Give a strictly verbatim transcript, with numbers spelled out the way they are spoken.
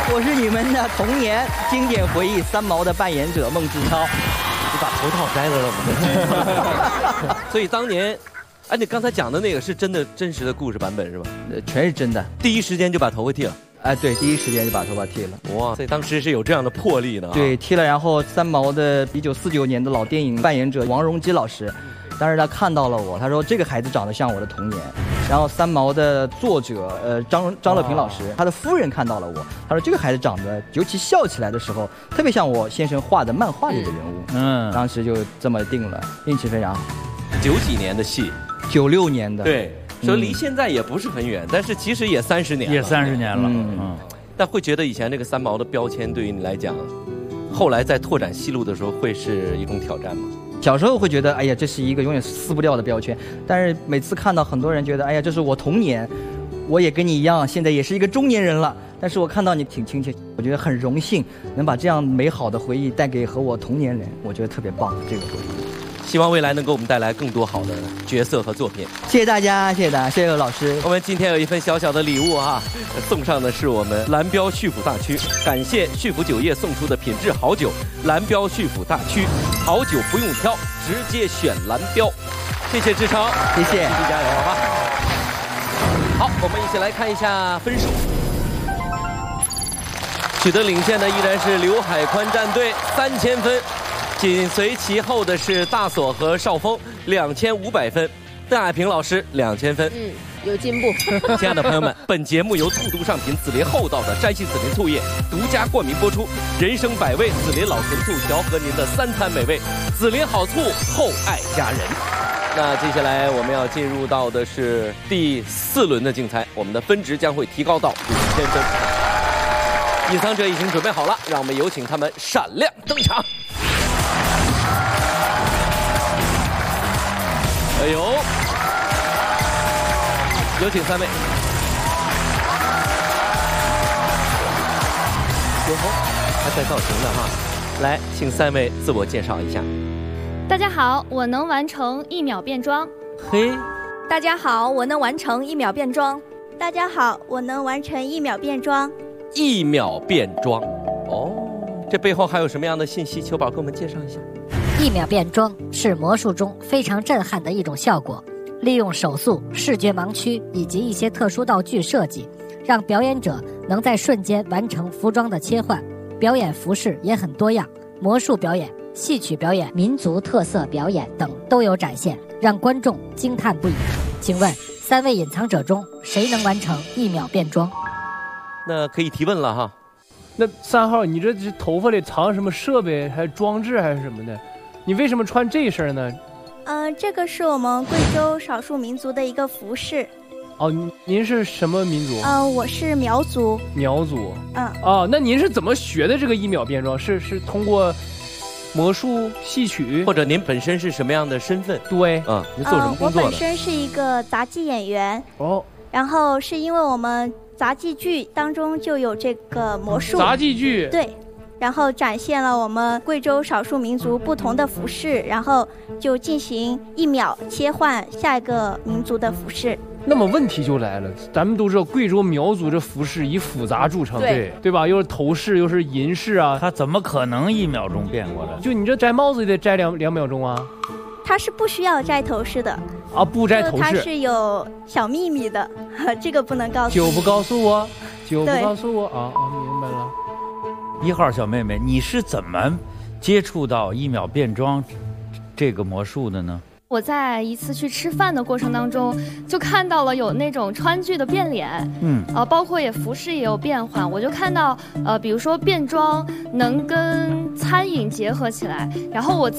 我是你们的童年经典回忆三毛的扮演者孟志超。 你把头套摘了让我们。所以当年，哎，你刚才讲的那个是真的真实的故事版本是吧？ 呃，全是真的。 第一时间就把头发剃了。 哎，对，第一时间就把头发剃了。 哇，所以当时是有这样的魄力的、啊。 对，剃了。然后三毛的一九四九年的老电影扮演者王荣基老师，当时他看到了我，他说这个孩子长得像我的童年。然后三毛的作者呃张张乐平老师，他的夫人看到了我，他说这个孩子长得，尤其笑起来的时候，特别像我先生画的漫画里的人物。嗯，当时就这么定了，运气非常好。 九几年的戏， 九六年的。 对。说离现在也不是很远，但是其实也三十年了， 也三十年了。嗯， 嗯但会觉得以前这个三毛的标签对于你来讲，后来在拓展戏路的时候会是一种挑战吗？ 小时候会觉得，哎呀，这是一个永远撕不掉的标签。但是每次看到很多人觉得，哎呀，这是我童年，我也跟你一样，现在也是一个中年人了。但是我看到你挺亲切，我觉得很荣幸能把这样美好的回忆带给和我同年人，我觉得特别棒。这个回忆。 希望未来能给我们带来更多好的角色和作品。 谢谢大家，谢谢大家，谢谢老师。 我们今天有一份小小的礼物啊，送上的是我们蓝标旭府大区，感谢旭府酒业送出的品质好酒，蓝标旭府大区，好酒不用挑，直接选蓝标。谢谢志超， 谢谢， 继续加油，好吧？好，我们一起来看一下分数。取得领先的依然是刘海宽战队三千分。紧随其后的是大锁和邵峰，两千五百分；邓亚萍老师两千分。 嗯，有进步。 亲爱的朋友们，本节目由兔毒上品紫林厚道的摘西紫林醋液独家冠名播出。人生百味，紫林老陈醋调和您的三餐美味。紫林好醋，厚爱家人。那接下来我们要进入到的是第四轮的竞猜，我们的分值将会提高到五千分。隐藏者已经准备好了，让我们有请他们闪亮登场。哎呦，有请三位。哟吼，还带造型的哈！来，请三位自我介绍一下。 大家好，我能完成一秒变装。 嘿。 大家好，我能完成一秒变装。大家好，我能完成一秒变装。 一秒变装，哦，这背后还有什么样的信息？秋宝给我们介绍一下。 一秒变装是魔术中非常震撼的一种效果，利用手速、视觉盲区以及一些特殊道具设计，让表演者能在瞬间完成服装的切换。表演服饰也很多样，魔术表演、戏曲表演、民族特色表演等都有展现，让观众惊叹不已。请问三位隐藏者中谁能完成一秒变装？ 那可以提问了哈。 那三号，你这这头发里藏什么设备，还是装置还是什么的？你为什么穿这身呢？ 嗯、呃，这个是我们贵州少数民族的一个服饰。 哦，您是什么民族？ 呃，我是苗族。 苗族。 嗯。 哦，那您是怎么学的这个一秒变装？是是通过魔术、戏曲， 或者您本身是什么样的身份？ 对。 啊、嗯，您做什么工作的？ 呃、我本身是一个杂技演员。 哦。 然后是因为我们杂技剧当中就有这个魔术。 杂技剧。 对。然后展现了我们贵州少数民族不同的服饰，然后就进行一秒切换下一个民族的服饰。 那么问题就来了，咱们都知道贵州苗族这服饰以复杂著称， 对对吧？又是头饰又是银饰啊， 他怎么可能一秒钟变过来？ 就你这摘帽子也得摘两两秒钟啊。 它是不需要摘头饰的啊，不摘头饰， 它是有小秘密的，这个不能告诉你。 就不告诉我，就不告诉我啊！啊，明白了。 一号小妹妹，你是怎么接触到一秒变装这个魔术的呢？ 我在一次去吃饭的过程当中，就看到了有那种川剧的变脸，嗯，呃，包括也服饰也有变换，我就看到，呃，比如说变装能跟餐饮结合起来，然后我。